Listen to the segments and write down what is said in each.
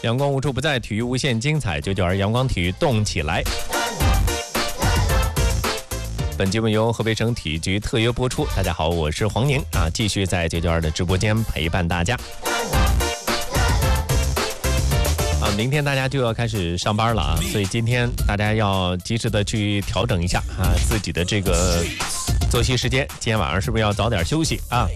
阳光无处不在，体育无限精彩，992阳光体育动起来。本节目由河北省体育局特约播出。大家好，我是黄宁继续在992的直播间陪伴大家。明天大家就要开始上班了所以今天大家要及时的去调整一下自己的这个作息时间。今天晚上是不是要早点休息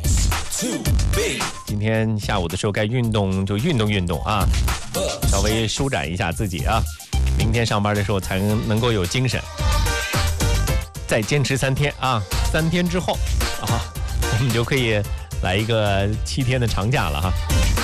今天下午的时候该运动就运动稍微舒展一下自己明天上班的时候才能够有精神。再坚持3天3天之后我们就可以来一个7天的长假了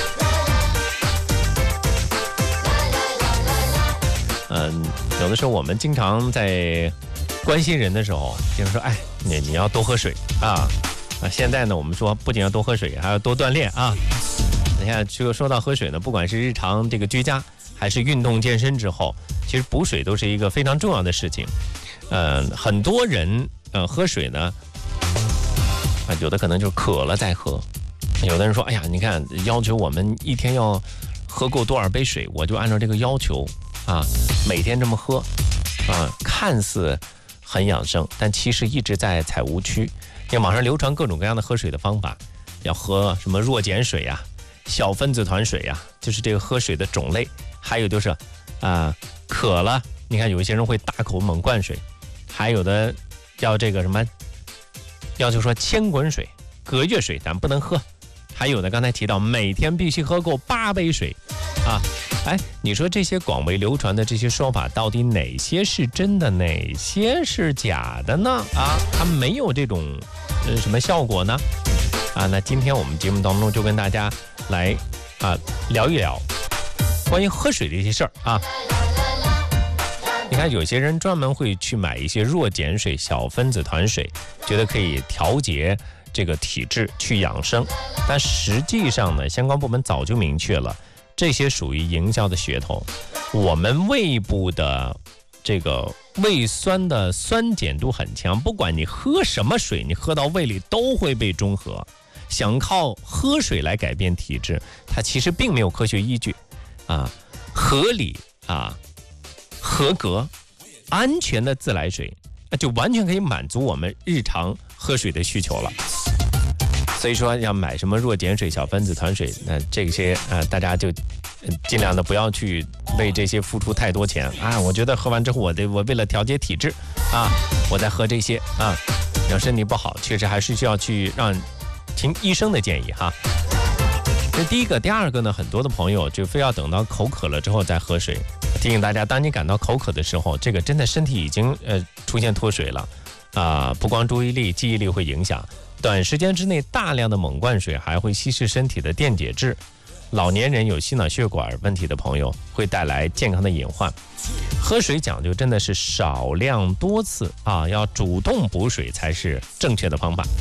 有的时候我们经常在关心人的时候经常说你要多喝水现在呢我们说不仅要多喝水还要多锻炼你看这个说到喝水呢，不管是日常这个居家还是运动健身之后，其实补水都是一个非常重要的事情。很多人喝水呢有的可能就渴了再喝，有的人说你看要求我们一天要喝够多少杯水，我就按照这个要求每天这么喝看似很养生，但其实一直在踩误区。因为网上流传各种各样的喝水的方法，要喝什么弱碱水小分子团水就是这个喝水的种类。还有就是渴了，你看有一些人会大口猛灌水，还有的叫这个什么要求说千滚水、隔月水咱不能喝，还有的刚才提到每天必须喝够8杯水你说这些广为流传的这些说法到底哪些是真的哪些是假的呢它没有这种什么效果呢那今天我们节目当中就跟大家来聊一聊关于喝水的一些事儿你看有些人专门会去买一些弱碱水、小分子团水，觉得可以调节这个体质去养生，但实际上呢相关部门早就明确了，这些属于营销的噱头。我们胃部的这个胃酸的酸碱度很强，不管你喝什么水，你喝到胃里都会被中和。想靠喝水来改变体质，它其实并没有科学依据合理合格安全的自来水就完全可以满足我们日常喝水的需求了。所以说要买什么弱碱水、小分子团水，那这些大家就尽量的不要去为这些付出太多钱我觉得喝完之后我为了调节体质我在喝这些要身体不好，确实还是需要去听医生的建议这第一个。第二个呢，很多的朋友就非要等到口渴了之后再喝水。提醒大家，当你感到口渴的时候，这个真的身体已经出现脱水了不光注意力、记忆力会影响，短时间之内大量的猛灌水还会稀释身体的电解质。老年人有心脑血管问题的朋友会带来健康的隐患。喝水讲究真的是少量多次要主动补水才是正确的方法。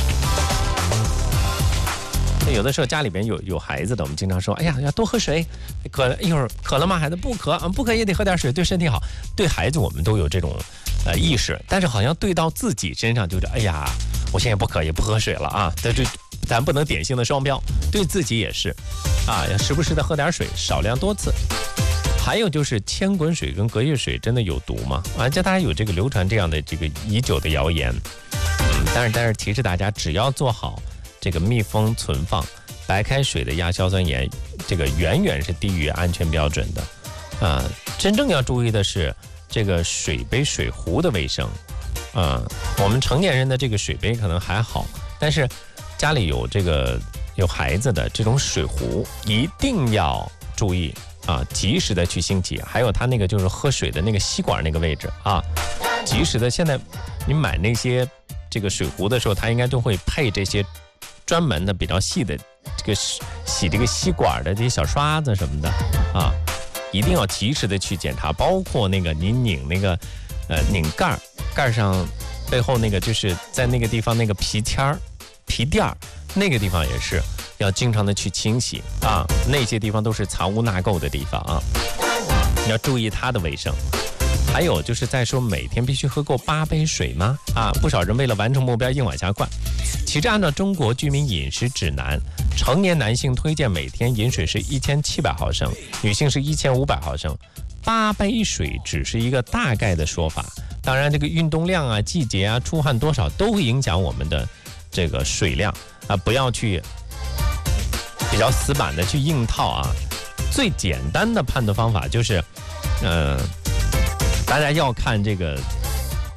有的时候家里边有孩子的，我们经常说要多喝水，一会儿渴了吗？孩子不渴也得喝点水，对身体好。对孩子我们都有这种意识，但是好像对到自己身上就是我现在不渴也不喝水了但是咱不能典型的双标，对自己也是要时不时的喝点水，少量多次。还有就是千滚水跟隔夜水真的有毒吗？大家有这个流传这样的这个已久的谣言但是提示大家，只要做好这个密封存放，白开水的亚硝酸盐这个远远是低于安全标准的真正要注意的是这个水杯水壶的卫生我们成年人的这个水杯可能还好，但是家里有孩子的这种水壶一定要注意及时的去清洗。还有它那个就是喝水的那个吸管那个位置及时的。现在你买那些这个水壶的时候，它应该都会配这些专门的比较细的这个洗这个吸管的这些小刷子什么的一定要及时的去检查。包括那个你拧那个拧盖上背后那个就是在那个地方那个皮垫那个地方也是要经常的去清洗那些地方都是藏污纳垢的地方你要注意它的卫生。还有就是在说每天必须喝够8杯水吗？不少人为了完成目标硬往下灌。其实按照中国居民饮食指南， 成年男性推荐每天饮水是1700毫升，女性是1500毫升。8杯水只是一个大概的说法，当然这个运动量啊、季节啊、出汗多少都会影响我们的这个水量啊，不要去比较死板的去硬套啊。最简单的判断方法就是，大家要看这个